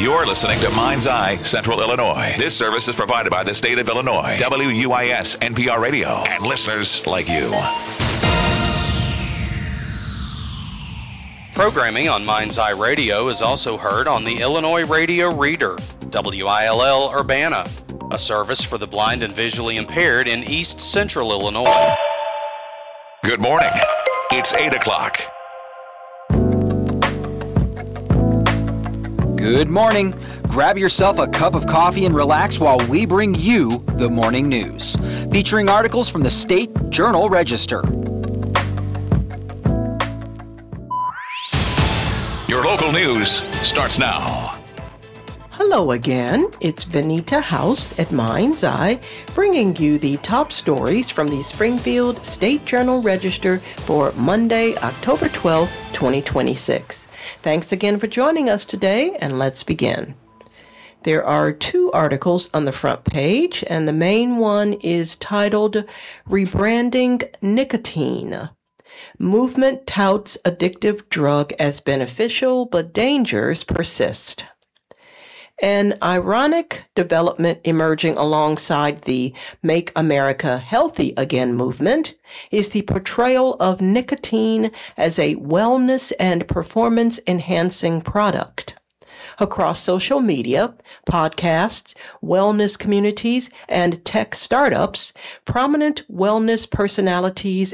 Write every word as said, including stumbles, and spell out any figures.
You're listening to Mind's Eye Central Illinois. This service is provided by the state of Illinois, W U I S N P R Radio, and listeners like you. Programming on Mind's Eye Radio is also heard on the Illinois Radio Reader, W I L L Urbana, a service for the blind and visually impaired in East Central Illinois. Good morning. It's eight o'clock. Good morning. Grab yourself a cup of coffee and relax while we bring you the morning news, featuring articles from the State Journal-Register. Your local news starts now. Hello again, it's Venita House at Mind's Eye, bringing you the top stories from the Springfield State Journal-Register for Monday, October twelfth, twenty twenty-six. Thanks again for joining us today, and let's begin. There are two articles on the front page, and the main one is titled Rebranding Nicotine. Movement touts addictive drug as beneficial, but dangers persist. An ironic development emerging alongside the Make America Healthy Again movement is the portrayal of nicotine as a wellness and performance-enhancing product. Across social media, podcasts, wellness communities, and tech startups, prominent wellness personalities